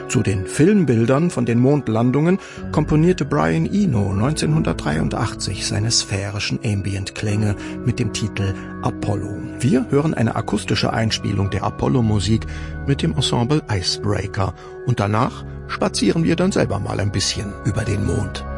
Zu den Filmbildern von den Mondlandungen komponierte Brian Eno 1983 seine sphärischen Ambient-Klänge mit dem Titel Apollo. Wir hören eine akustische Einspielung der Apollo-Musik mit dem Ensemble Icebreaker und danach spazieren wir dann selber mal ein bisschen über den Mond.